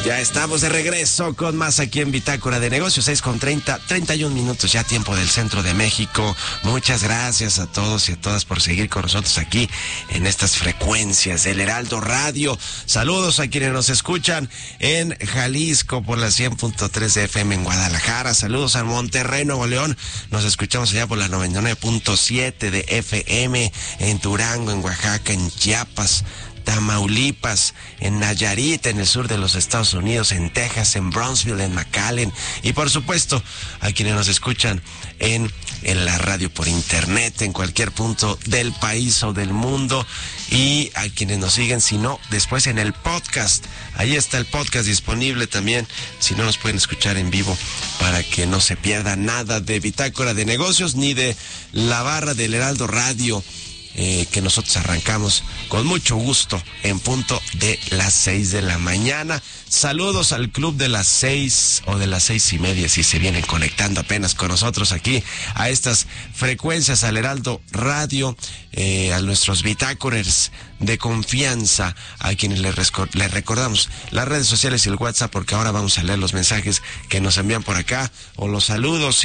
Ya estamos de regreso con más aquí en Bitácora de Negocios, 6:30, 31 minutos ya tiempo del centro de México. Muchas gracias a todos y a todas por seguir con nosotros aquí en estas frecuencias del Heraldo Radio. Saludos a quienes nos escuchan en Jalisco por la 100.3 de FM en Guadalajara. Saludos a Monterrey, Nuevo León. Nos escuchamos allá por la 99.7 de FM en Durango, en Oaxaca, en Chiapas, Tamaulipas, en Nayarit, en el sur de los Estados Unidos, en Texas, en Brownsville, en McAllen, y por supuesto a quienes nos escuchan en la radio por internet, en cualquier punto del país o del mundo, y a quienes nos siguen, si no, después en el podcast. Ahí está el podcast disponible también, si no nos pueden escuchar en vivo, para que no se pierda nada de Bitácora de Negocios, ni de la barra del Heraldo Radio, que nosotros arrancamos con mucho gusto en punto de las 6 de la mañana. Saludos al club de las 6 o de las 6:30, si se vienen conectando apenas con nosotros aquí a estas frecuencias, al Heraldo Radio, a nuestros bitácorers de confianza, a quienes les recordamos las redes sociales y el WhatsApp, porque ahora vamos a leer los mensajes que nos envían por acá, o los saludos.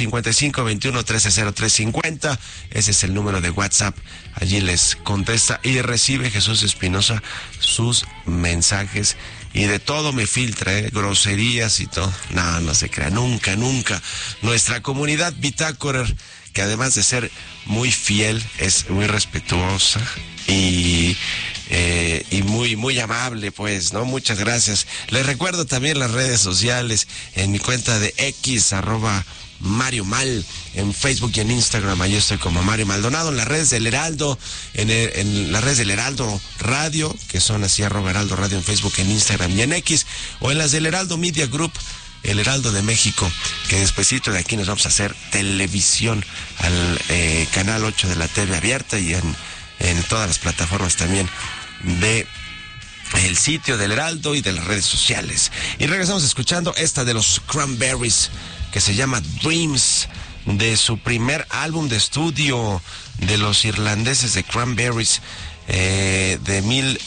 5521-130350, ese es el número de WhatsApp. Allí les contesta y recibe Jesús Espinosa sus mensajes, y de todo me filtra, groserías y todo. No se crea, nunca. Nuestra comunidad bitácorer, que además de ser muy fiel, es muy respetuosa y muy amable, pues, ¿no? Muchas gracias. Les recuerdo también las redes sociales en mi cuenta de X, @Mario Mal, en Facebook y en Instagram. Ahí estoy como Mario Maldonado. En las redes del Heraldo, en las redes del Heraldo Radio, que son así, @Heraldo Radio en Facebook, en Instagram y en X, o en las del Heraldo Media Group, el Heraldo de México, que despuesito de aquí nos vamos a hacer televisión al canal 8 de la TV abierta, y en todas las plataformas también de el sitio del Heraldo y de las redes sociales. Y regresamos escuchando esta de los Cranberries, que se llama Dreams, de su primer álbum de estudio de los irlandeses de Cranberries, de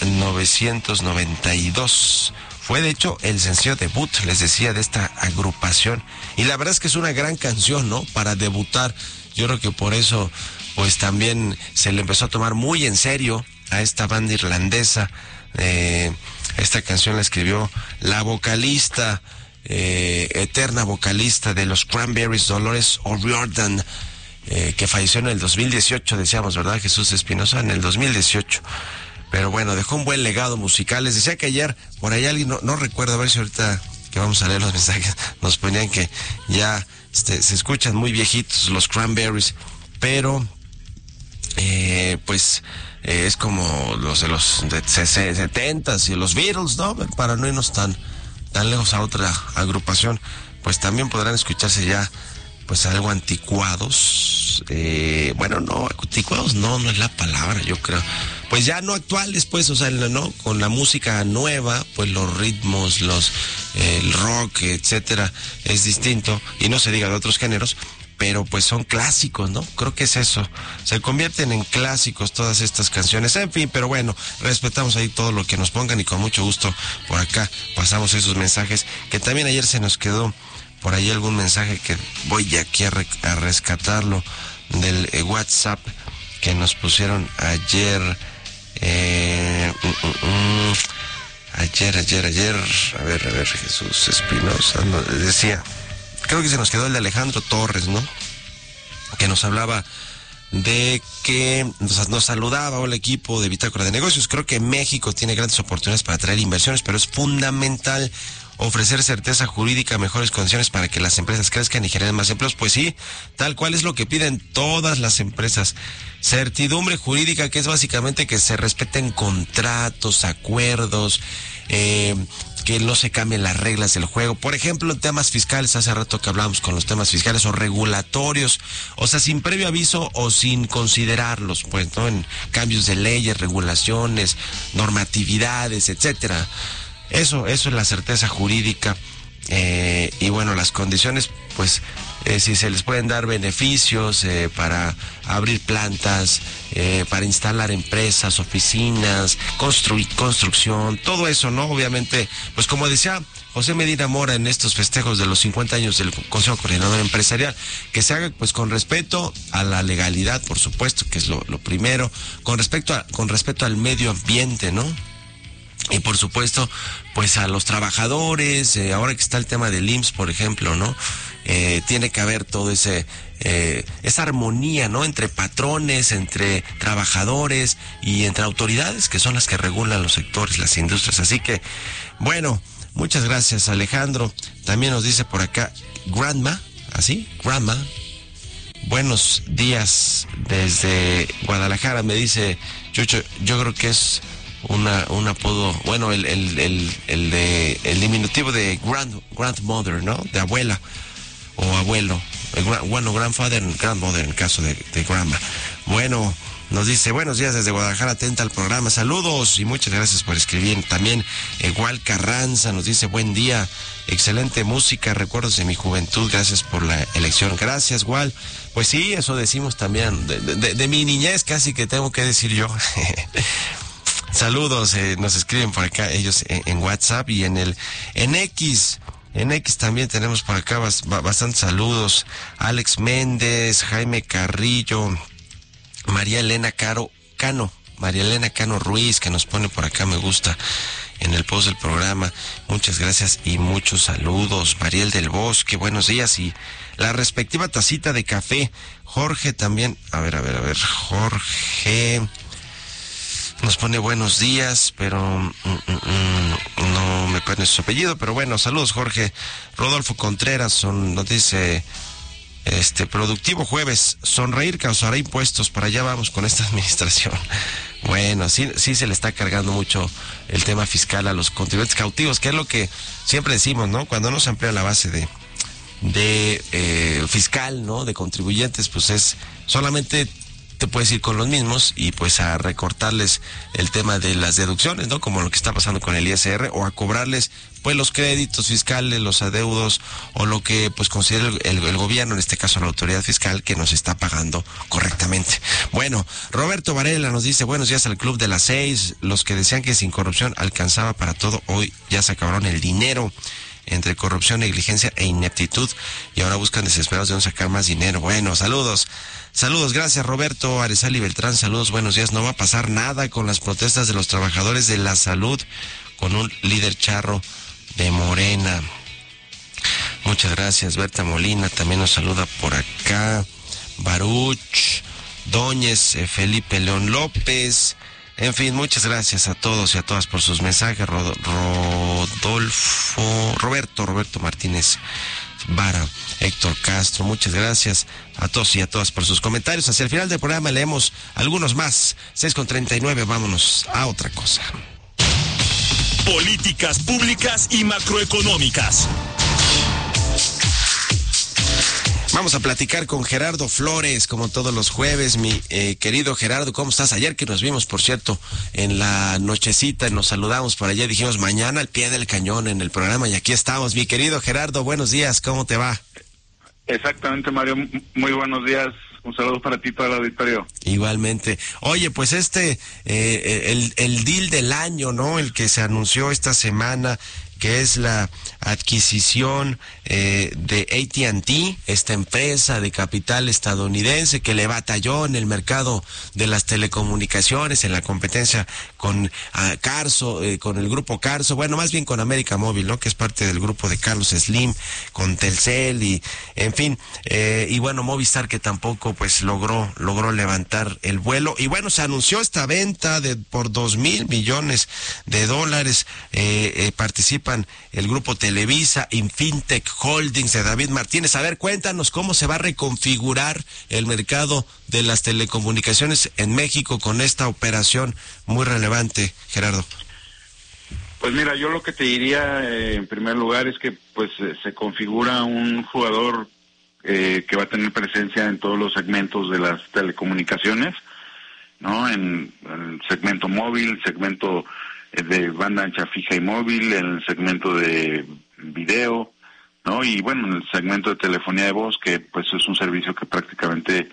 1992. Fue de hecho el sencillo debut, les decía, de esta agrupación, y la verdad es que es una gran canción, ¿no?, para debutar. Yo creo que por eso pues también se le empezó a tomar muy en serio a esta banda irlandesa. Esta canción la escribió la vocalista, eterna vocalista de los Cranberries, Dolores O'Riordan, que falleció en el 2018, decíamos, ¿verdad, Jesús Espinosa? En el 2018. Pero bueno, dejó un buen legado musical. Les decía que ayer, por ahí alguien, no recuerdo, a ver si ahorita que vamos a leer los mensajes, nos ponían que ya se escuchan muy viejitos los Cranberries, pero pues es como los de los 70s y los Beatles, ¿no? Para no irnos tan lejos a otra agrupación, pues también podrán escucharse ya pues algo anticuados. Bueno, no, anticuados no es la palabra, yo creo. Pues ya no actuales, pues, o sea, no, con la música nueva, pues los ritmos, el rock, etcétera, es distinto, y no se diga de otros géneros, pero pues son clásicos, ¿no? Creo que es eso. Se convierten en clásicos todas estas canciones. En fin, pero bueno, respetamos ahí todo lo que nos pongan, y con mucho gusto por acá pasamos esos mensajes, que también ayer se nos quedó por ahí algún mensaje que voy aquí a rescatarlo del WhatsApp que nos pusieron ayer. Ayer. A ver, Jesús Espinosa decía, creo que se nos quedó el de Alejandro Torres, ¿no?, que nos hablaba de que nos saludaba el equipo de Bitácora de Negocios. Creo que México tiene grandes oportunidades para atraer inversiones, pero es fundamental ofrecer certeza jurídica, mejores condiciones para que las empresas crezcan y generen más empleos. Pues sí, tal cual es lo que piden todas las empresas. Certidumbre jurídica, que es básicamente que se respeten contratos, acuerdos, que no se cambien las reglas del juego. Por ejemplo, en temas fiscales, hace rato que hablamos con los temas fiscales o regulatorios, o sea, sin previo aviso o sin considerarlos, pues, ¿no?, en cambios de leyes, regulaciones, normatividades, etcétera. Eso es la certeza jurídica. Y bueno, las condiciones, pues, si se les pueden dar beneficios para abrir plantas, para instalar empresas, oficinas, construcción, todo eso, ¿no? Obviamente, pues como decía José Medina Mora en estos festejos de los 50 años del Consejo Coordinador Empresarial, que se haga pues con respeto a la legalidad, por supuesto, que es lo primero, con respeto al medio ambiente, ¿no? Y por supuesto, pues a los trabajadores, ahora que está el tema del IMSS, por ejemplo, ¿no? Tiene que haber todo esa armonía, ¿no? Entre patrones, entre trabajadores y entre autoridades que son las que regulan los sectores, las industrias. Así que, bueno, muchas gracias, Alejandro. También nos dice por acá, Grandma, ¿así? Grandma. Buenos días desde Guadalajara, me dice Chucho, yo creo que es un apodo, bueno, el diminutivo de grandmother, ¿no? De abuela o abuelo. Grandfather, grandmother en el caso de grandma. Bueno, nos dice, buenos días desde Guadalajara, atenta al programa, saludos y muchas gracias por escribir. También Igual Carranza nos dice, buen día, excelente música, recuerdos de mi juventud, gracias por la elección. Gracias, Gual. Pues sí, eso decimos también, de mi niñez casi que tengo que decir yo. Saludos, nos escriben por acá ellos en WhatsApp y en X. En X también tenemos por acá bastantes saludos. Alex Méndez, Jaime Carrillo, María Elena Cano Ruiz, que nos pone por acá me gusta en el post del programa. Muchas gracias y muchos saludos. Mariel del Bosque, buenos días y la respectiva tacita de café. Jorge también, a ver, Jorge nos pone buenos días, pero no me pone su apellido, pero bueno, saludos Jorge. Rodolfo Contreras nos dice, productivo jueves, sonreír causará impuestos, para allá vamos con esta administración. Bueno, sí se le está cargando mucho el tema fiscal a los contribuyentes cautivos, que es lo que siempre decimos, ¿no? Cuando no se amplía la base de fiscal, ¿no? De contribuyentes, pues es solamente te puedes ir con los mismos y pues a recortarles el tema de las deducciones, ¿no? Como lo que está pasando con el ISR, o a cobrarles pues los créditos fiscales, los adeudos o lo que pues considera el gobierno, en este caso la autoridad fiscal, que nos está pagando correctamente. Bueno, Roberto Varela nos dice, buenos días al Club de las 6, los que decían que sin corrupción alcanzaba para todo, hoy ya se acabaron el dinero. Entre corrupción, negligencia e ineptitud, y ahora buscan desesperados de dónde sacar más dinero. Bueno, saludos, gracias Roberto. Arezali Beltrán, saludos, buenos días. No va a pasar nada con las protestas de los trabajadores de la salud con un líder charro de Morena. Muchas gracias. Berta Molina también nos saluda por acá. Baruch Doñez, Felipe León López. En fin, muchas gracias a todos y a todas por sus mensajes. Roberto Martínez Vara, Héctor Castro, muchas gracias a todos y a todas por sus comentarios. Hacia el final del programa leemos algunos más. 6:39, vámonos a otra cosa. Políticas públicas y macroeconómicas. Vamos a platicar con Gerardo Flores, como todos los jueves. Mi querido Gerardo, ¿cómo estás? Ayer que nos vimos, por cierto, en la nochecita, nos saludamos por allá, dijimos mañana al pie del cañón en el programa, y aquí estamos. Mi querido Gerardo, buenos días, ¿cómo te va? Exactamente, Mario, muy buenos días. Un saludo para ti, para el auditorio. Igualmente. Oye, pues el deal del año, ¿no? El que se anunció esta semana, que es la adquisición de AT&T, esta empresa de capital estadounidense que le batalló en el mercado de las telecomunicaciones, en la competencia con Carso, con el grupo Carso, bueno, más bien con América Móvil, ¿no? Que es parte del grupo de Carlos Slim, con Telcel y, en fin, y bueno, Movistar, que tampoco pues logró levantar el vuelo. Y bueno, se anunció esta venta por $2,000 millones. Participan el grupo Televisa, Infintech Holdings de David Martínez. A ver, cuéntanos cómo se va a reconfigurar el mercado de las telecomunicaciones en México con esta operación muy relevante, Gerardo. Pues mira, yo lo que te diría en primer lugar es que pues se configura un jugador que va a tener presencia en todos los segmentos de las telecomunicaciones, ¿no? En el segmento móvil, segmento de banda ancha fija y móvil, en el segmento de video, ¿no? Y bueno, en el segmento de telefonía de voz, que pues es un servicio que prácticamente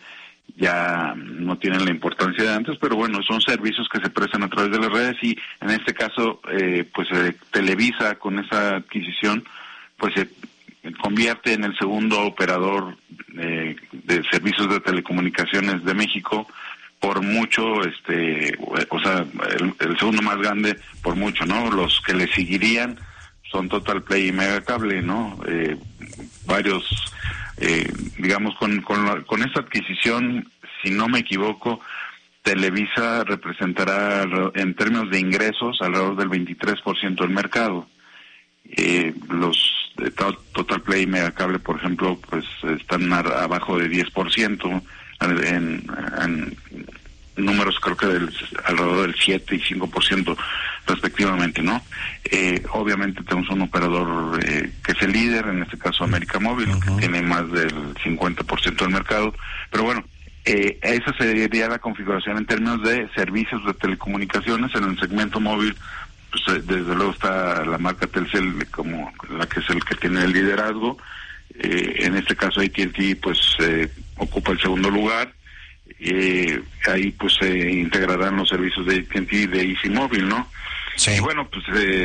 ya no tienen la importancia de antes, pero bueno, son servicios que se prestan a través de las redes y en este caso, Televisa con esa adquisición, pues se convierte en el segundo operador de servicios de telecomunicaciones de México por mucho, el segundo más grande por mucho, ¿no? Los que le seguirían son Total Play y Megacable, ¿no? Varios, digamos, con esta adquisición, si no me equivoco, Televisa representará en términos de ingresos alrededor del 23% del mercado. Los de Total Play y Megacable, por ejemplo, pues están abajo de 10%, en números creo que alrededor del 7 y 5% respectivamente, ¿no? Obviamente tenemos un operador que es el líder, en este caso América Móvil, que tiene más del 50% del mercado, pero bueno, esa sería la configuración en términos de servicios de telecomunicaciones. En el segmento móvil, pues desde luego está la marca Telcel como la que es el que tiene el liderazgo. En este caso AT&T pues ocupa el segundo lugar. Ahí pues se integrarán los servicios de AT&T y de Easy Móvil, ¿no? Sí. Y bueno, pues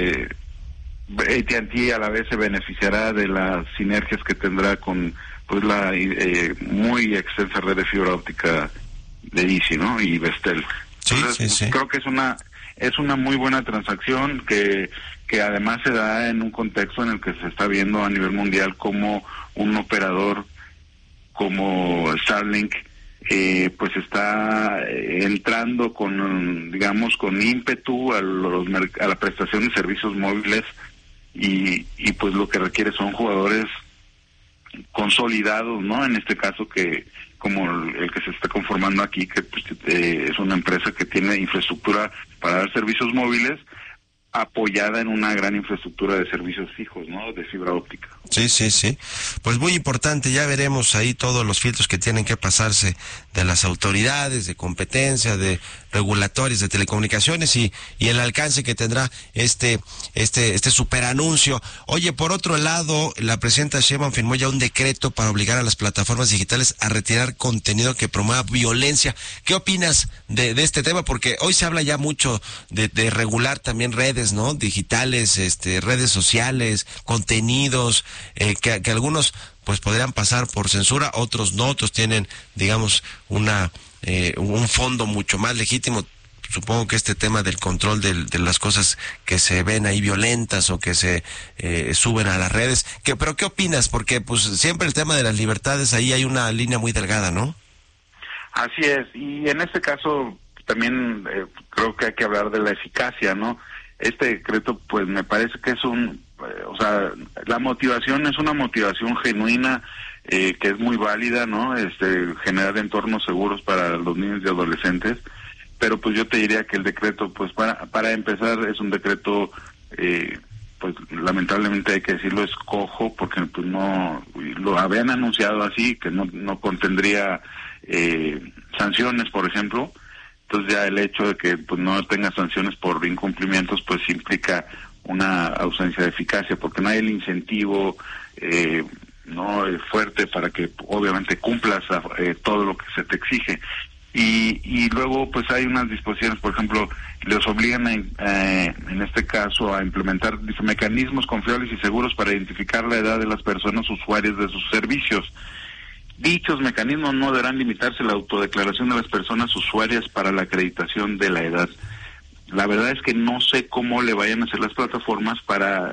AT&T a la vez se beneficiará de las sinergias que tendrá con pues la muy extensa red de fibra óptica de Easy, ¿no? Y Vestel. Entonces, creo que es una muy buena transacción que además se da en un contexto en el que se está viendo a nivel mundial como un operador como Starlink pues está entrando con, digamos, con ímpetu a la prestación de servicios móviles y pues lo que requiere son jugadores consolidados, ¿no? En este caso que como el que se está conformando aquí, que pues, es una empresa que tiene infraestructura para dar servicios móviles apoyada en una gran infraestructura de servicios fijos, ¿no? De fibra óptica. Sí. Pues muy importante, ya veremos ahí todos los filtros que tienen que pasarse de las autoridades de competencia, de regulatorios de telecomunicaciones y el alcance que tendrá este superanuncio. Oye, por otro lado, la presidenta Sheinbaum firmó ya un decreto para obligar a las plataformas digitales a retirar contenido que promueva violencia. ¿Qué opinas de este tema? Porque hoy se habla ya mucho de regular también redes, ¿no? Digitales, redes sociales, contenidos, que algunos pues podrían pasar por censura, otros no, otros tienen, digamos, un fondo mucho más legítimo. Supongo que este tema del control de las cosas que se ven ahí violentas o que se suben a las redes, pero ¿qué opinas? Porque pues siempre el tema de las libertades, ahí hay una línea muy delgada, ¿no? Así es, y en este caso también creo que hay que hablar de la eficacia, ¿no? Este decreto pues me parece que es la motivación es una motivación genuina, que es muy válida, ¿no? Generar entornos seguros para los niños y adolescentes, pero pues yo te diría que el decreto, pues para empezar, es un decreto, pues lamentablemente hay que decirlo, es cojo, porque pues no, lo habían anunciado así, que no contendría sanciones, por ejemplo. Entonces ya el hecho de que pues no tenga sanciones por incumplimientos pues implica una ausencia de eficacia, porque no hay el incentivo fuerte para que obviamente cumplas todo lo que se te exige. Y luego pues hay unas disposiciones, por ejemplo, les obligan en este caso a implementar mecanismos confiables y seguros para identificar la edad de las personas usuarias de sus servicios. Dichos mecanismos no deberán limitarse a la autodeclaración de las personas usuarias para la acreditación de la edad. La verdad es que no sé cómo le vayan a hacer las plataformas para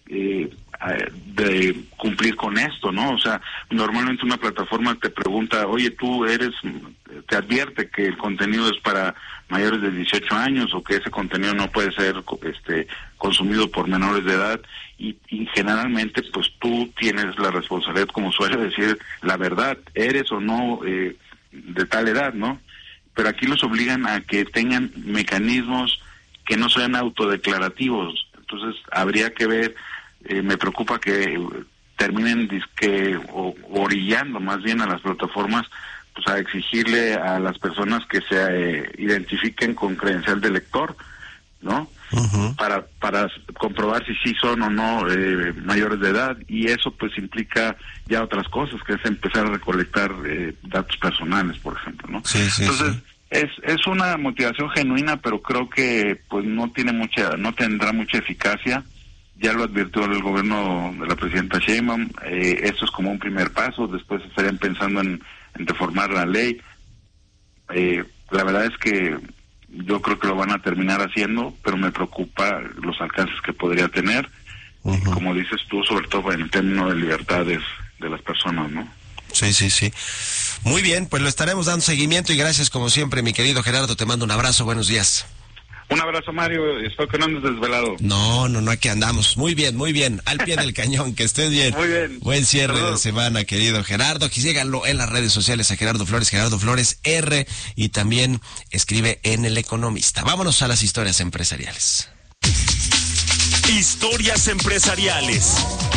de cumplir con esto, ¿no? O sea, normalmente una plataforma te pregunta, oye, te advierte que el contenido es para mayores de 18 años o que ese contenido no puede ser consumido por menores de edad y generalmente pues tú tienes la responsabilidad como usuario de decir la verdad, eres o no de tal edad, ¿no? Pero aquí los obligan a que tengan mecanismos que no sean autodeclarativos. Entonces habría que ver, me preocupa que terminen orillando más bien a las plataformas pues a exigirle a las personas que se identifiquen con credencial de lector, ¿no? para comprobar si sí son o no mayores de edad, y eso pues implica ya otras cosas, que es empezar a recolectar datos personales, por ejemplo, ¿no? Entonces, es una motivación genuina, pero creo que pues no tendrá mucha eficacia. Ya lo advirtió el gobierno de la presidenta Sheinbaum. Esto es como un primer paso. Después estarían pensando en reformar la ley. La verdad es que yo creo que lo van a terminar haciendo, pero me preocupa los alcances que podría tener, como dices tú, sobre todo en el término de libertades de las personas, ¿no? Sí. Muy bien, pues lo estaremos dando seguimiento, y gracias como siempre, mi querido Gerardo. Te mando un abrazo, buenos días. Un abrazo, Mario, espero que no andes desvelado. No, aquí andamos. Muy bien, al pie del cañón, que estés bien. Muy bien. Buen cierre de semana, querido Gerardo. Aquí síganlo en las redes sociales a Gerardo Flores R, y también escribe en El Economista. Vámonos a las historias empresariales. Historias empresariales.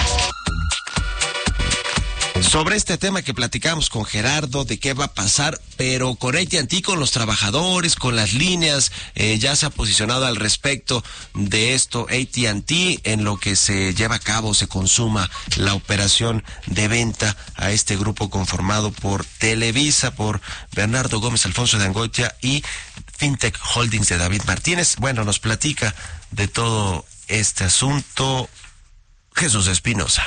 Sobre este tema que platicamos con Gerardo, de qué va a pasar, pero con AT&T, con los trabajadores, con las líneas, ya se ha posicionado al respecto de esto AT&T, en lo que se lleva a cabo, se consuma la operación de venta a este grupo conformado por Televisa, por Bernardo Gómez, Alfonso de Angoitia y Fintech Holdings de David Martínez. Bueno, nos platica de todo este asunto Jesús Espinosa.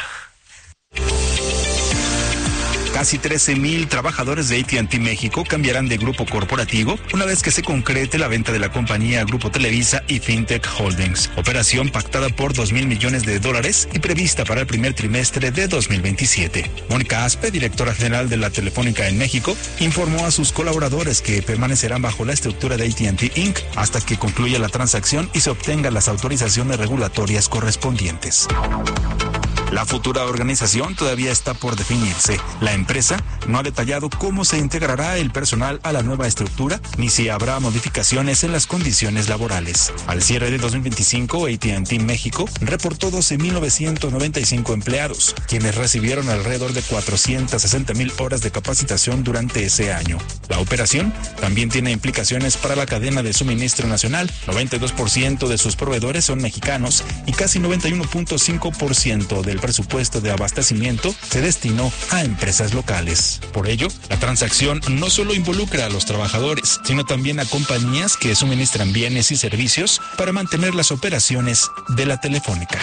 Casi 13,000 trabajadores de AT&T México cambiarán de grupo corporativo una vez que se concrete la venta de la compañía a Grupo Televisa y Fintech Holdings. Operación pactada por $2,000 millones y prevista para el primer trimestre de 2027. Mónica Aspe, directora general de la Telefónica en México, informó a sus colaboradores que permanecerán bajo la estructura de AT&T Inc. hasta que concluya la transacción y se obtengan las autorizaciones regulatorias correspondientes. La futura organización todavía está por definirse. La empresa no ha detallado cómo se integrará el personal a la nueva estructura, ni si habrá modificaciones en las condiciones laborales. Al cierre de 2025, AT&T México reportó 12,995 empleados, quienes recibieron alrededor de 460,000 horas de capacitación durante ese año. La operación también tiene implicaciones para la cadena de suministro nacional. 92% de sus proveedores son mexicanos y casi 91.5% del presupuesto de abastecimiento se destinó a empresas locales. Por ello, la transacción no solo involucra a los trabajadores, sino también a compañías que suministran bienes y servicios para mantener las operaciones de la Telefónica.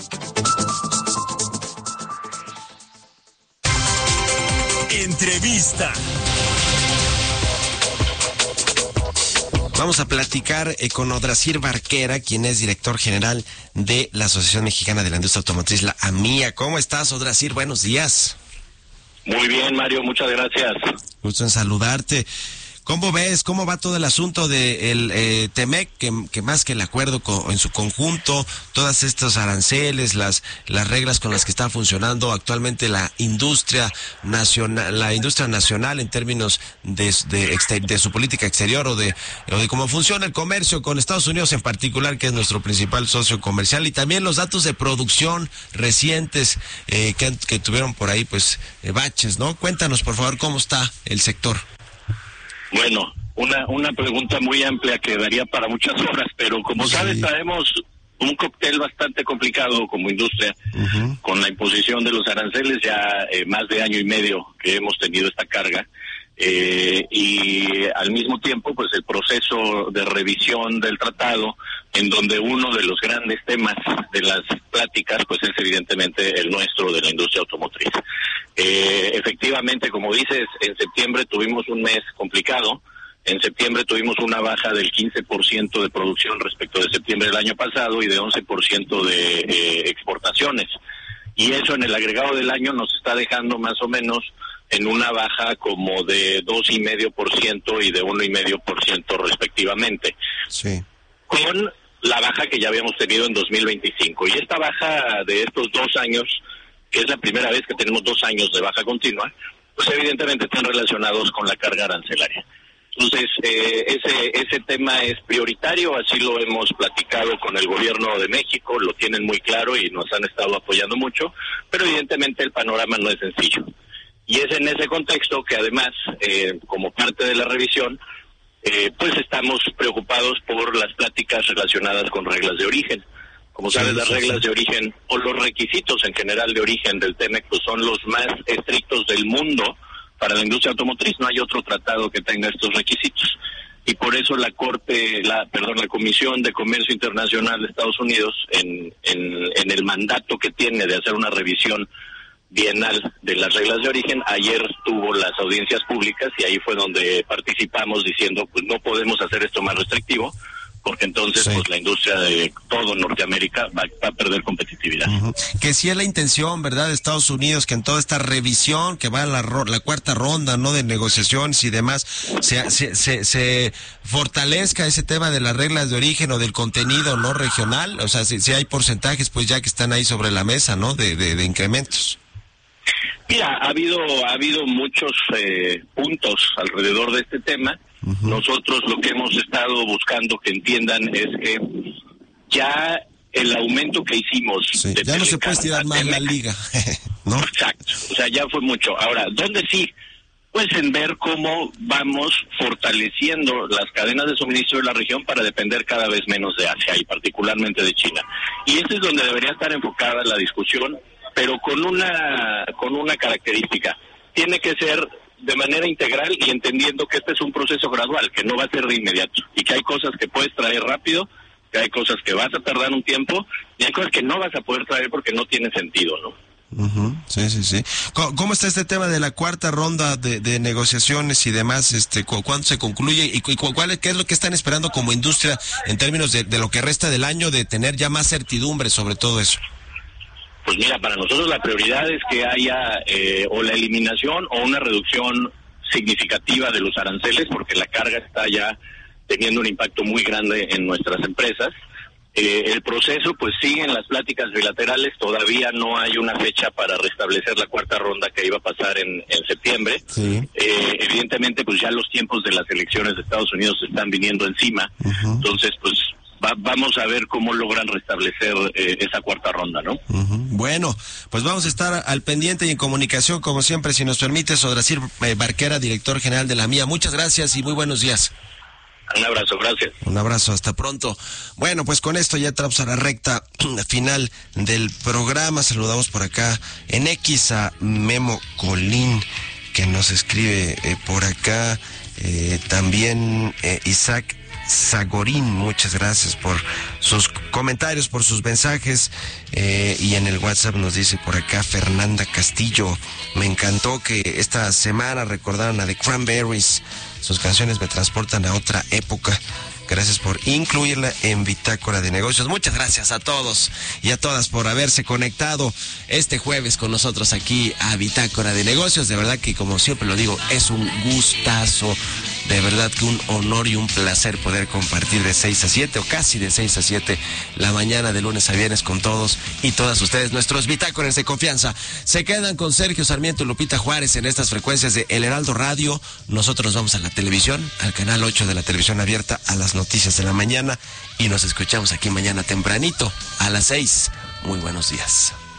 Entrevista. Vamos a platicar con Odrasir Barquera, quien es director general de la Asociación Mexicana de la Industria Automotriz, la AMIA. ¿Cómo estás, Odrasir? Buenos días. Muy bien, Mario, muchas gracias. Gusto en saludarte. ¿Cómo ves? ¿Cómo va todo el asunto de TEMEC, que más que el acuerdo en su conjunto, todas estas aranceles, las reglas con las que está funcionando actualmente la industria nacional en términos de su política exterior o de cómo funciona el comercio con Estados Unidos en particular, que es nuestro principal socio comercial, y también los datos de producción recientes que tuvieron por ahí pues baches, ¿no? Cuéntanos, por favor, cómo está el sector. Bueno, una pregunta muy amplia que daría para muchas horas, pero como sabes, traemos un cóctel bastante complicado como industria, con la imposición de los aranceles, ya más de año y medio que hemos tenido esta carga, y al mismo tiempo pues el proceso de revisión del tratado, en donde uno de los grandes temas de las pláticas pues es evidentemente el nuestro de la industria automotriz. Efectivamente, como dices, en septiembre tuvimos un mes complicado. En septiembre tuvimos una baja del 15% de producción respecto de septiembre del año pasado y de 11% de exportaciones. Y eso en el agregado del año nos está dejando más o menos en una baja como de 2,5% y de 1,5% respectivamente. Sí. Con la baja que ya habíamos tenido en 2025. Y esta baja de estos 2 años, que es la primera vez que tenemos 2 años de baja continua, pues evidentemente están relacionados con la carga arancelaria. Entonces, ese tema es prioritario, así lo hemos platicado con el gobierno de México, lo tienen muy claro y nos han estado apoyando mucho, pero evidentemente el panorama no es sencillo. Y es en ese contexto que además, como parte de la revisión, pues estamos preocupados por las pláticas relacionadas con reglas de origen. Como sabes, las reglas de origen o los requisitos en general de origen del TEMEC pues son los más estrictos del mundo para la industria automotriz. No hay otro tratado que tenga estos requisitos. Y por eso la Comisión de Comercio Internacional de Estados Unidos, en el mandato que tiene de hacer una revisión bienal de las reglas de origen, ayer tuvo las audiencias públicas y ahí fue donde participamos diciendo, pues no podemos hacer esto más restrictivo, porque entonces pues la industria de todo Norteamérica va a perder competitividad. Que sí es la intención, ¿verdad?, de Estados Unidos, que en toda esta revisión que va a la cuarta ronda, ¿no?, de negociaciones y demás, se fortalezca ese tema de las reglas de origen o del contenido no regional. O sea, si hay porcentajes pues ya que están ahí sobre la mesa, ¿no?, de incrementos. Mira, ha habido muchos puntos alrededor de este tema. Nosotros lo que hemos estado buscando que entiendan es que ya el aumento que hicimos... Sí, ya no se puede estirar más la liga, ¿no? Exacto, o sea, ya fue mucho. Ahora, ¿dónde sí? Pues en ver cómo vamos fortaleciendo las cadenas de suministro de la región para depender cada vez menos de Asia y particularmente de China. Y ese es donde debería estar enfocada la discusión, pero con una característica. Tiene que ser de manera integral y entendiendo que este es un proceso gradual, que no va a ser de inmediato, y que hay cosas que puedes traer rápido, que hay cosas que vas a tardar un tiempo, y hay cosas que no vas a poder traer porque no tiene sentido, ¿no? Sí. ¿Cómo está este tema de la cuarta ronda de negociaciones y demás? ¿Cuándo se concluye? ¿Y qué es lo que están esperando como industria en términos de lo que resta del año, de tener ya más certidumbre sobre todo eso? Pues mira, para nosotros la prioridad es que haya o la eliminación o una reducción significativa de los aranceles, porque la carga está ya teniendo un impacto muy grande en nuestras empresas. El proceso pues sigue en las pláticas bilaterales, todavía no hay una fecha para restablecer la cuarta ronda que iba a pasar en septiembre. Sí. Evidentemente pues ya los tiempos de las elecciones de Estados Unidos están viniendo encima, entonces pues vamos a ver cómo logran restablecer esa cuarta ronda, ¿no? Bueno, pues vamos a estar al pendiente y en comunicación, como siempre, si nos permite, Odrasir Barquera, director general de la MIA. Muchas gracias y muy buenos días. Un abrazo, gracias. Un abrazo, hasta pronto. Bueno, pues con esto ya entramos a la recta final del programa. Saludamos por acá en X a Memo Colín, que nos escribe por acá. También Isaac Zagorín, muchas gracias por sus comentarios, por sus mensajes, y en el WhatsApp nos dice por acá Fernanda Castillo: me encantó que esta semana recordaran a The Cranberries, sus canciones me transportan a otra época. Gracias por incluirla en Bitácora de Negocios. Muchas gracias a todos y a todas por haberse conectado este jueves con nosotros aquí a Bitácora de Negocios. De verdad que, como siempre lo digo, es un gustazo. De verdad que un honor y un placer poder compartir de 6 a 7 o casi de 6 a 7 la mañana de lunes a viernes con todos y todas ustedes. Nuestros bitácoras de confianza se quedan con Sergio Sarmiento y Lupita Juárez en estas frecuencias de El Heraldo Radio. Nosotros nos vamos a la televisión, al canal 8 de la televisión abierta, a las noticias de la mañana, y nos escuchamos aquí mañana tempranito a las 6. Muy buenos días.